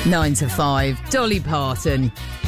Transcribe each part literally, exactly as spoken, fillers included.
Nine to five, Dolly Parton.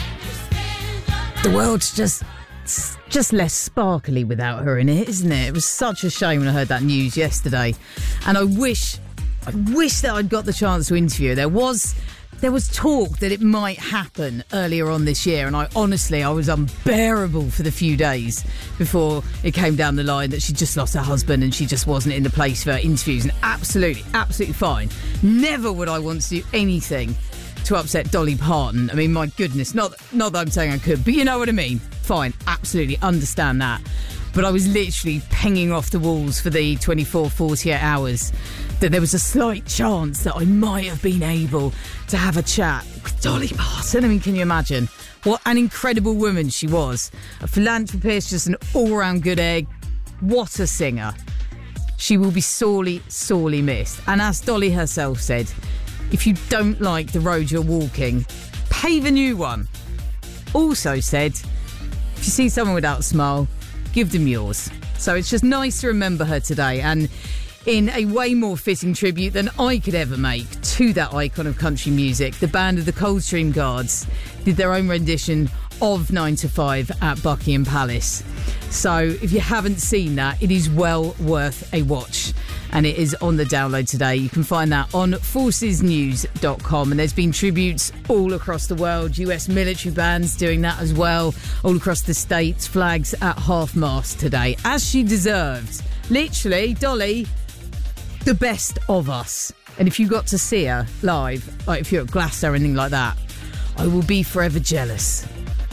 The world's just just less sparkly without her in it, isn't it? It was such a shame when I heard that news yesterday. And I wish, I wish that I'd got the chance to interview her. There was, there was talk that it might happen earlier on this year. And I honestly, I was unbearable for the few days before it came down the line that she just lost her husband and she just wasn't in the place for interviews. And absolutely, absolutely fine. Never would I want to do anything to upset Dolly Parton. I mean, my goodness, not not that I'm saying I could, but you know what I mean. Fine, absolutely understand that. But I was literally pinging off the walls for the twenty-four, forty-eight hours that there was a slight chance that I might have been able to have a chat with Dolly Parton. I mean, can you imagine what an incredible woman she was? A philanthropist, just an all-round good egg. What a singer. She will be sorely, sorely missed. And as Dolly herself said, if you don't like the road you're walking, pave a new one. Also said, if you see someone without a smile, give them yours. So it's just nice to remember her today, and in a way more fitting tribute than I could ever make to that icon of country music, the band of the Coldstream Guards did their own rendition of nine to five at Buckingham Palace. So if you haven't seen that, it is well worth a watch. And it is on the download today. You can find that on forces news dot com. And there's been tributes all across the world. U S military bands doing that as well. All across the States, flags at half-mast today, as she deserved. Literally, Dolly, the best of us. And if you got to see her live, like if you're at Glasgow or anything like that, I will be forever jealous.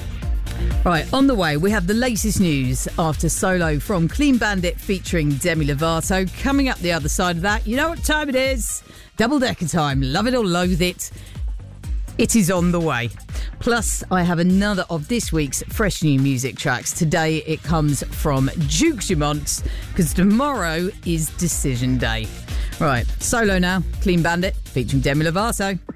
Right, on the way, we have the latest news after Solo from Clean Bandit featuring Demi Lovato. Coming up the other side of that, you know what time it is? Double-decker time. Love it or loathe it. It is on the way. Plus, I have another of this week's fresh new music tracks. Today, it comes from Duke Dumont, because tomorrow is Decision Day. Right, Solo now. Clean Bandit featuring Demi Lovato.